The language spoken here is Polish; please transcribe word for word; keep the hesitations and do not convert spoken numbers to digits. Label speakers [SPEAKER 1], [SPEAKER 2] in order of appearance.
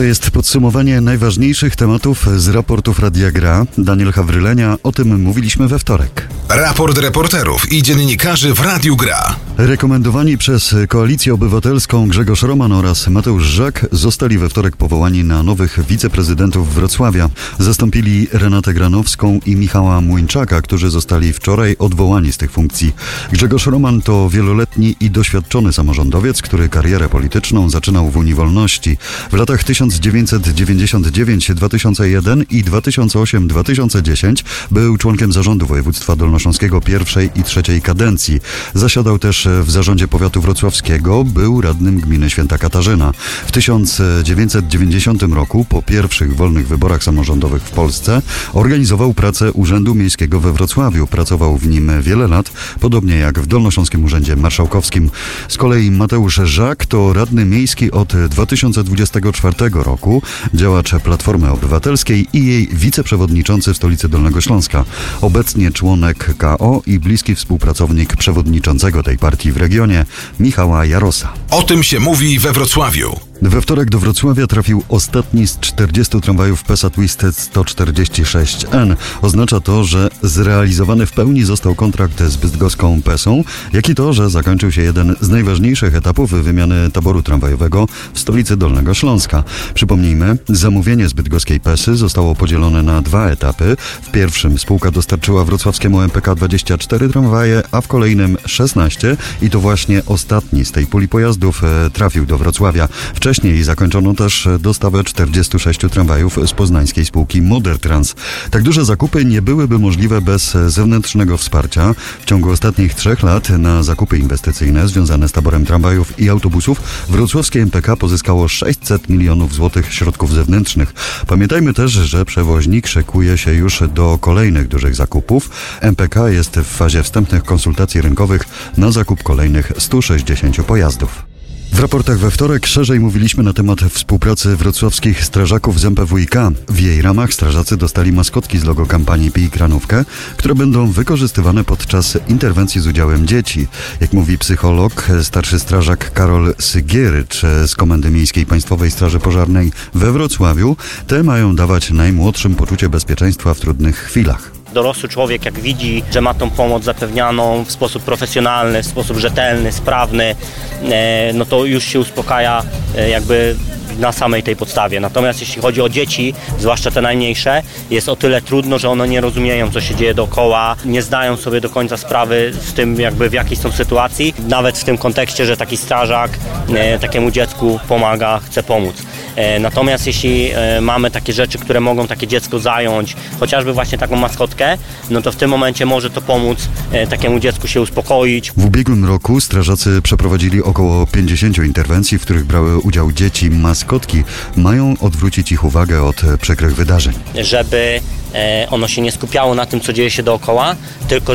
[SPEAKER 1] To jest podsumowanie najważniejszych tematów z raportów Radia Gra. Daniel Hawrylenia, o tym mówiliśmy we wtorek.
[SPEAKER 2] Raport reporterów i dziennikarzy w Radiu Gra.
[SPEAKER 1] Rekomendowani przez Koalicję Obywatelską Grzegorz Roman oraz Mateusz Żak zostali we wtorek powołani na nowych wiceprezydentów Wrocławia. Zastąpili Renatę Granowską i Michała Młyńczaka, którzy zostali wczoraj odwołani z tych funkcji. Grzegorz Roman to wieloletni i doświadczony samorządowiec, który karierę polityczną zaczynał w Unii Wolności. W latach tysiąc dziewięćset dziewięćdziesiąt dziewięć do dwa tysiące jeden i dwa tysiące osiem do dwa tysiące dziesięć był członkiem zarządu województwa dolnośląskiego pierwszej i trzeciej kadencji. Zasiadał też w zarządzie powiatu wrocławskiego, był radnym gminy Święta Katarzyna. W tysiąc dziewięćset dziewięćdziesiątym roku, po pierwszych wolnych wyborach samorządowych w Polsce, organizował pracę Urzędu Miejskiego we Wrocławiu. Pracował w nim wiele lat, podobnie jak w Dolnośląskim Urzędzie Marszałkowskim. Z kolei Mateusz Żak to radny miejski od dwa tysiące dwudziestego czwartego roku, działacz Platformy Obywatelskiej i jej wiceprzewodniczący w stolicy Dolnego Śląska. Obecnie członek K O i bliski współpracownik przewodniczącego tej partii w regionie, Michała Jarosa.
[SPEAKER 2] O tym się mówi we Wrocławiu.
[SPEAKER 1] We wtorek do Wrocławia trafił ostatni z czterdziestu tramwajów P E S A Twisted sto czterdzieści sześć N. Oznacza to, że zrealizowany w pełni został kontrakt z bydgoską P E S-ą, jak i to, że zakończył się jeden z najważniejszych etapów wymiany taboru tramwajowego w stolicy Dolnego Śląska. Przypomnijmy, zamówienie z bydgoskiej P E S-y zostało podzielone na dwa etapy. W pierwszym spółka dostarczyła wrocławskiemu M P K dwadzieścia cztery tramwaje, a w kolejnym szesnaście i to właśnie ostatni z tej puli pojazdów trafił do Wrocławia. Wcześniej zakończono też dostawę czterdziestu sześciu tramwajów z poznańskiej spółki Modertrans. Tak duże zakupy nie byłyby możliwe bez zewnętrznego wsparcia. W ciągu ostatnich trzech lat na zakupy inwestycyjne związane z taborem tramwajów i autobusów wrocławskie M P K pozyskało sześćset milionów złotych środków zewnętrznych. Pamiętajmy też, że przewoźnik szykuje się już do kolejnych dużych zakupów. M P K jest w fazie wstępnych konsultacji rynkowych na zakup kolejnych stu sześćdziesięciu pojazdów. W raportach we wtorek szerzej mówiliśmy na temat współpracy wrocławskich strażaków z M P W i K. W jej ramach strażacy dostali maskotki z logo kampanii Pij Kranówkę, które będą wykorzystywane podczas interwencji z udziałem dzieci. Jak mówi psycholog, starszy strażak Karol Sygierycz z Komendy Miejskiej Państwowej Straży Pożarnej we Wrocławiu, te mają dawać najmłodszym poczucie bezpieczeństwa w trudnych chwilach.
[SPEAKER 3] Dorosły człowiek, jak widzi, że ma tą pomoc zapewnianą w sposób profesjonalny, w sposób rzetelny, sprawny, no to już się uspokaja jakby na samej tej podstawie. Natomiast jeśli chodzi o dzieci, zwłaszcza te najmniejsze, jest o tyle trudno, że one nie rozumieją, co się dzieje dookoła, nie zdają sobie do końca sprawy z tym, jakby w jakiej są sytuacji, nawet w tym kontekście, że taki strażak e, takiemu dziecku pomaga, chce pomóc. E, natomiast jeśli e, mamy takie rzeczy, które mogą takie dziecko zająć, chociażby właśnie taką maskotkę, no to w tym momencie może to pomóc e, takiemu dziecku się uspokoić.
[SPEAKER 1] W ubiegłym roku strażacy przeprowadzili około pięćdziesięciu interwencji, w których brały udział dzieci. Maskotki mają odwrócić ich uwagę od przykrych wydarzeń.
[SPEAKER 3] Żeby ono się nie skupiało na tym, co dzieje się dookoła, tylko